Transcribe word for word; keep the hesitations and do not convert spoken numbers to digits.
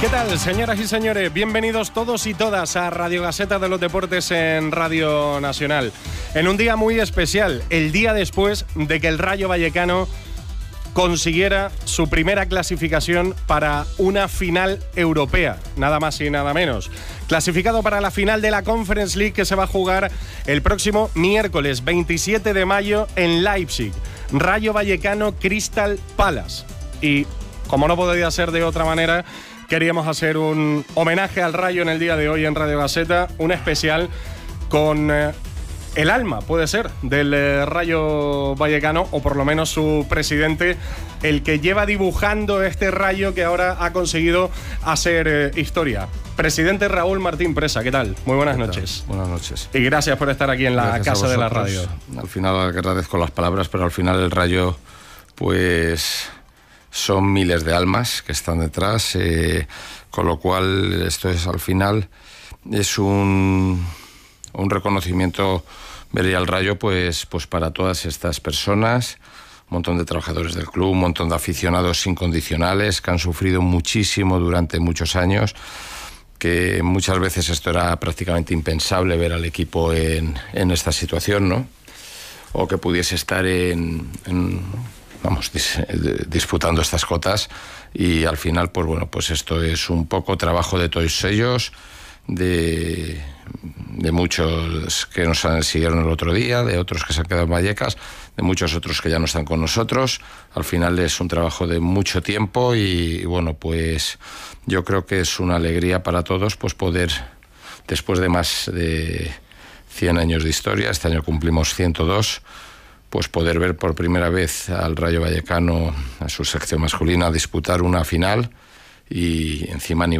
¿Qué tal, señoras y señores? Bienvenidos todos y todas a Radio Gaceta de los Deportes en Radio Nacional. En un día muy especial, el día después de que el Rayo Vallecano consiguiera su primera clasificación para una final europea, nada más y nada menos. Clasificado para la final de la Conference League que se va a jugar el próximo miércoles veintisiete de mayo en Leipzig. Rayo Vallecano Crystal Palace. Y como no podía ser de otra manera, queríamos hacer un homenaje al Rayo en el día de hoy en Radio Gaceta, un especial con eh, el alma, puede ser, del eh, Rayo Vallecano, o por lo menos su presidente, el que lleva dibujando este Rayo que ahora ha conseguido hacer eh, historia. Presidente Raúl Martín Presa, ¿qué tal? Muy buenas noches. Buenas noches. Y gracias por estar aquí en la Gracias casa de la radio. Al final agradezco las palabras, pero al final el Rayo, pues son miles de almas que están detrás, eh, con lo cual esto es al final es un, un reconocimiento, vería al Rayo, pues, pues para todas estas personas, un montón de trabajadores del club, un montón de aficionados incondicionales que han sufrido muchísimo durante muchos años, que muchas veces esto era prácticamente impensable ver al equipo en, en esta situación, ¿no? O que pudiese estar en, en vamos, dis, disputando estas cotas, y al final, pues bueno, pues esto es un poco trabajo de todos ellos, de, de muchos que nos siguieron el otro día, de otros que se han quedado en Vallecas, de muchos otros que ya no están con nosotros. Al final es un trabajo de mucho tiempo y, y bueno, pues yo creo que es una alegría para todos, pues poder, después de más de cien años de historia, este año cumplimos ciento dos, pues poder ver por primera vez al Rayo Vallecano, a su sección masculina, disputar una final y encima a nivel